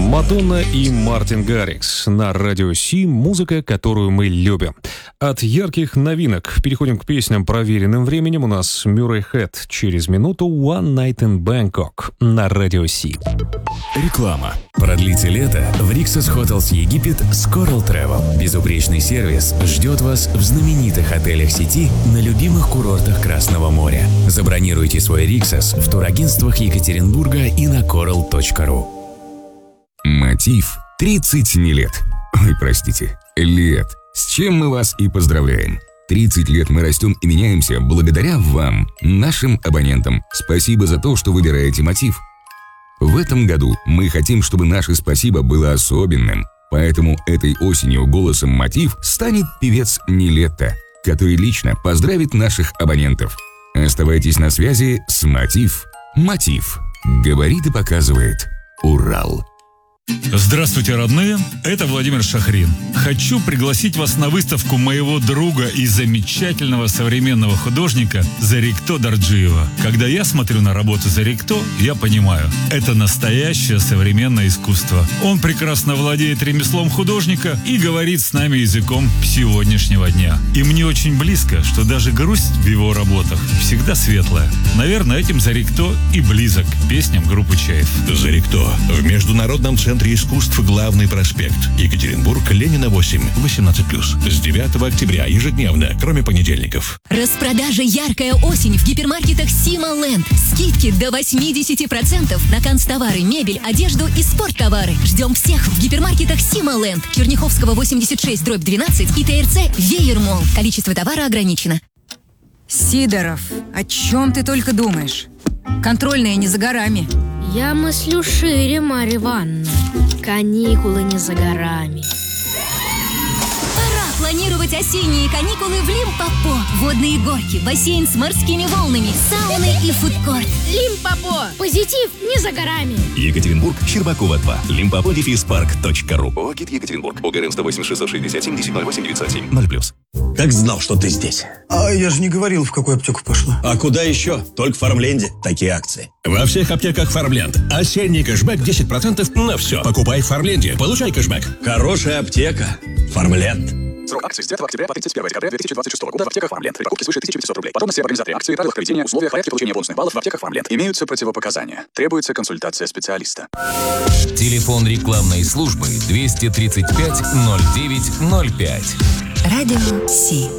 Мадонна и Мартин Гаррикс на радио Си. Музыка, которую мы любим. От ярких новинок переходим к песням, проверенным временем. У нас Мюррей Хэт через минуту. One Night in Bangkok на радио Си. Реклама. Продлите лето в Rixos Hotels Египет с Coral Travel. Безупречный сервис ждет вас в знаменитых отелях сети на любимых курортах Красного моря. Забронируйте свой Rixos в турагентствах Екатеринбурга и на coral.ru. Мотив 30 не лет. Ой, простите, лет. С чем мы вас и поздравляем. 30 лет мы растем и меняемся благодаря вам, нашим абонентам. Спасибо за то, что выбираете Мотив. В этом году мы хотим, чтобы наше спасибо было особенным. Поэтому этой осенью голосом Мотив станет певец Нилетто, который лично поздравит наших абонентов. Оставайтесь на связи с Мотив. Мотив. Говорит и показывает Урал. Здравствуйте, родные! Это Владимир Шахрин. Хочу пригласить вас на выставку моего друга и замечательного современного художника Зарикто Дарджиева. Когда я смотрю на работы Зарикто, я понимаю, это настоящее современное искусство. Он прекрасно владеет ремеслом художника и говорит с нами языком сегодняшнего дня. И мне очень близко, что даже грусть в его работах всегда светлая. Наверное, этим Зарикто и близок к песням группы Чайф. Зарикто в Международном центре искусств «Главный проспект». Екатеринбург, Ленина, 8, 18+. С 9 октября ежедневно, кроме понедельников. Распродажа «Яркая осень» в гипермаркетах Сималенд. Скидки до 80% на канцтовары, мебель, одежду и спорттовары. Ждем всех в гипермаркетах Сималенд. Черняховского, 86/12 и ТРЦ Веермолл. Количество товара ограничено. Сидоров, о чем ты только думаешь? Контрольная не за горами. Я мыслю шире, Марья Ивановна. Каникулы не за горами. Пора планировать осенние каникулы в Лимпопо. Водные горки, бассейн с морскими волнами, сауны и фудкорт. Лимпопо! Позитив не за горами. Екатеринбург, Щербакова 2. limpopo-park.ru. ОГИТ Екатеринбург. ОГРН 108 667 1008 907 0+. Как знал, что ты здесь. А я же не говорил, в какую аптеку пошла. А куда еще? Только в Фармленде такие акции. Во всех аптеках Фармленд. Осенний кэшбэк 10% на все. Покупай в Фармленде, получай кэшбэк. Хорошая аптека. Фармленд. Срок акции с 9 октября по 31 декабря 2026 года в аптеках Фармленд. При покупке свыше 1500 рублей. Подробности об организации акции, правилах проведения, условиях, порядке получения бонусных баллов в аптеках Фармленд. Имеются противопоказания. Требуется консультация специалиста. Телефон рекламной службы 235 09 05. Радио Си.